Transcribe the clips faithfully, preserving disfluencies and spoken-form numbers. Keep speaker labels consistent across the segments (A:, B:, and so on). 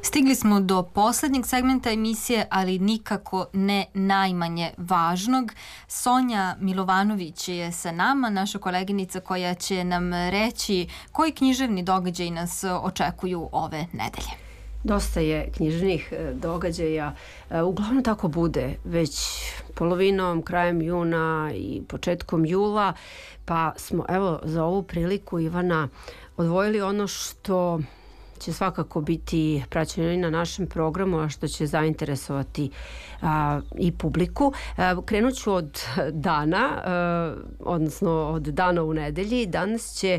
A: Stigli smo do poslednjeg segmenta emisije, ali nikako ne najmanje važnog. Sonja Milovanović je sa nama, naša koleginica koja će nam reći koji književni događaj nas očekuju ove nedelje.
B: Dosta je književnih događaja, uglavnom tako bude, već polovinom, krajem juna i početkom jula, pa smo evo za ovu priliku, Ivana, odvojili ono što će svakako biti praćeno i na našem programu, a što će zainteresovati a, i publiku. A, krenut ću od dana, a, odnosno od dana u nedelji. Danas će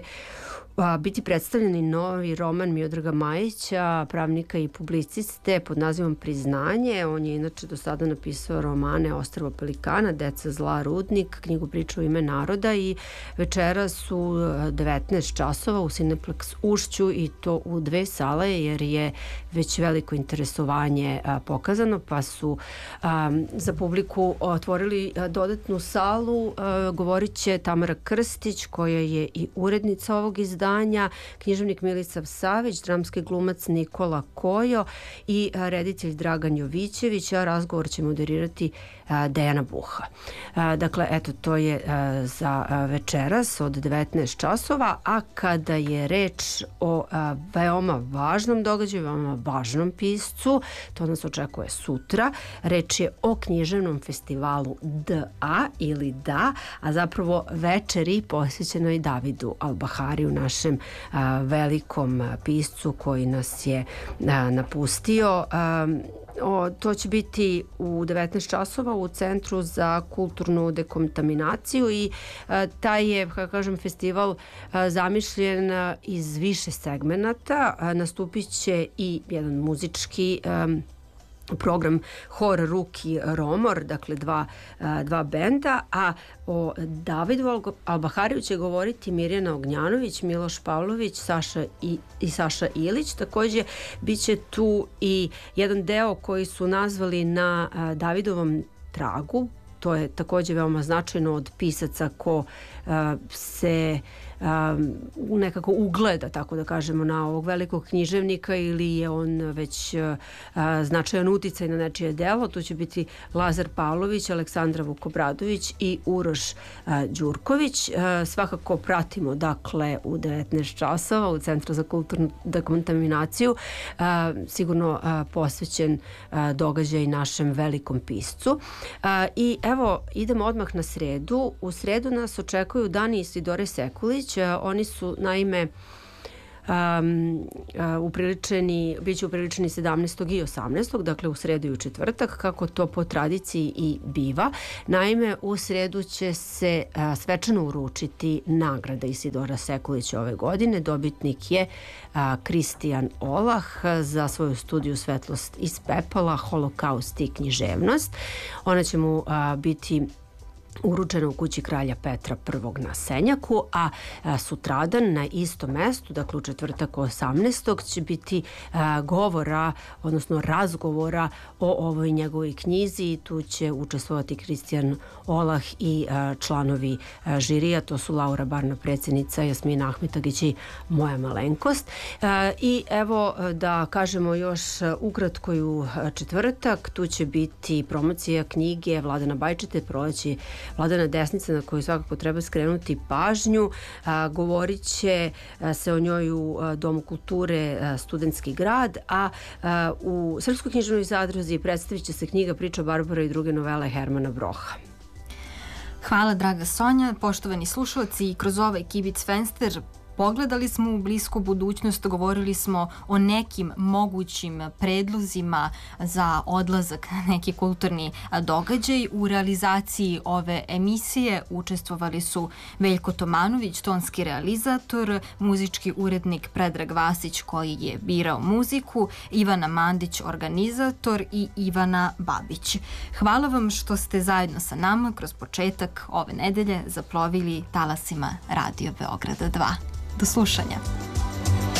B: a, biti predstavljeni novi roman Miodraga Majića, pravnika i publiciste pod nazivom Priznanje. On je inače do sada napisao romane Ostrvo pelikana, Deca zla, Rudnik, knjigu Priča u ime naroda i večeras u devetnaest časova u Cineplex Ušću, i to u dve sale jer je već veliko interesovanje a, pokazano, pa su a, za publiku otvorili a, dodatnu salu. A, govorit će Tamara Krstić, koja je i urednica ovog izdanja, književnik Milica Savić, dramski glumac Nikola Kojo i reditelj Dragan Jovićević, a razgovor će moderirati Dejana Buha. Dakle, eto, to je za večeras od devetnaest časova, a kada je reč o veoma važnom događaju, veoma važnom piscu, to nas očekuje sutra. Reč je o književnom festivalu D A ili Da, a zapravo večeri posvećenoj Davidu Albahariju, našem a, velikom piscu koji nas je a, napustio. A, O, to će biti u devetnaest časova u Centru za kulturnu dekontaminaciju i a, taj je, kako kažem, festival a, zamišljen a, iz više segmenata. A, nastupit će i jedan muzički a, program Hor, Ruki, Romor, dakle dva, dva benda, a o Davidu Albahariju će govoriti Mirjana Ognjanović, Miloš Pavlović, Saša i, i Saša Ilić. Takođe bit će tu i jedan deo koji su nazvali na Davidovom tragu. To je takođe veoma značajno od pisaca ko uh, se um, nekako ugleda, tako da kažemo, na ovog velikog književnika ili je on već uh, značajan uticaj na nečije delo. Tu će biti Lazar Pavlović, Aleksandra Vukobradović i Uroš uh, Đurković. Uh, svakako pratimo, dakle, u devetnaest časova u Centru za kulturnu dekontaminaciju, uh, sigurno uh, posvećen uh, događaj našem velikom piscu. Uh, I evo, idemo odmah na sredu. U sredu nas očekuju Dani Isidore Sekulić. Oni su, naime, um, uh, upriličeni, bit će upriličeni sedamnaestog i osamnaestog, dakle u sredu i u četvrtak, kako to po tradiciji i biva. Naime, u sredu će se uh, svečano uručiti nagrada Isidora Sekulića ove godine. Dobitnik je uh, Kristijan Olah za svoju studiju Svetlost iz pepela, Holokaust i književnost. Ona će mu uh, biti uručena u kući kralja Petra prvog na Senjaku, a, a sutradan na istom mestu, dakle u četvrtak osamnaestog će biti a, govora, odnosno razgovora o ovoj njegovoj knjizi i tu će učestvovati Kristijan Olah i a, članovi a, žirija, to su Laura Barna, predsjednica, Jasmina Ahmetagić i moja malenkost. A, I evo da kažemo još ukratko i u četvrtak, tu će biti promocija knjige Vladana Bajčete, Proleći Vladana Desnica, na koju svakako treba skrenuti pažnju. A, govorit će a, se o njoj u a, Domu kulture a, Studentski grad, a, a u Srpskoj književnoj zadruzi predstavit će se knjiga Priča Barbara i druge novele Hermana Broha.
A: Hvala, draga Sonja. Poštovani slušalci, kroz ovaj Kibic Fenster pogledali smo u blisku budućnost, govorili smo o nekim mogućim predlozima za odlazak na neki kulturni događaj. U realizaciji ove emisije učestvovali su Veljko Tomanović, tonski realizator, muzički urednik Predrag Vasić koji je birao muziku, Ivana Mandić, organizator i Ivana Babić. Hvala vam što ste zajedno sa nama kroz početak ove nedelje zaplovili talasima Radio Beograda dva. Do slušanja.